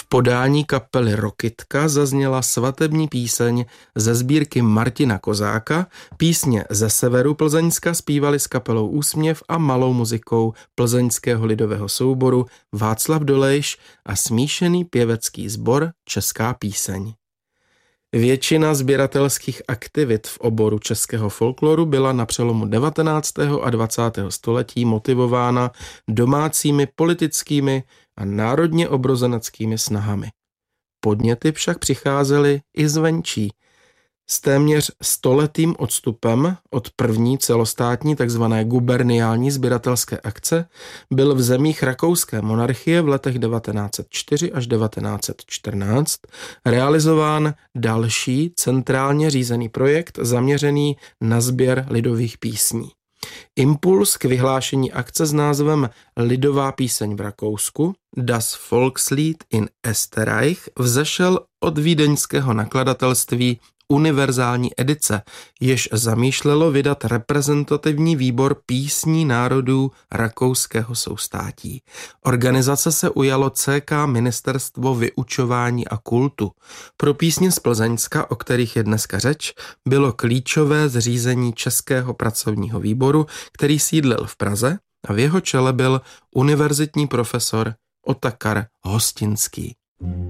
V podání kapely Rokytka zazněla svatební píseň ze sbírky Martina Kozáka, písně ze severu Plzeňska zpívali s kapelou Úsměv a malou muzikou plzeňského lidového souboru Václav Dolejš a smíšený pěvecký sbor Česká píseň. Většina sběratelských aktivit v oboru českého folkloru byla na přelomu 19. a 20. století motivována domácími politickými a národně obrozeneckými snahami. Podněty však přicházely i zvenčí. S téměř stoletým odstupem od první celostátní tzv. Guberniální sběratelské akce byl v zemích rakouské monarchie v letech 1904 až 1914 realizován další centrálně řízený projekt zaměřený na sběr lidových písní. Impuls k vyhlášení akce s názvem Lidová píseň v Rakousku, Das Volkslied in Österreich, vzešel od vídeňského nakladatelství Univerzální edice, jež zamýšlelo vydat reprezentativní výbor písní národů rakouského soustátí. Organizace se ujalo CK Ministerstvo vyučování a kultu. Pro písně z Plzeňska, o kterých je dneska řeč, bylo klíčové zřízení Českého pracovního výboru, který sídlil v Praze a v jeho čele byl univerzitní profesor Otakar Hostinský.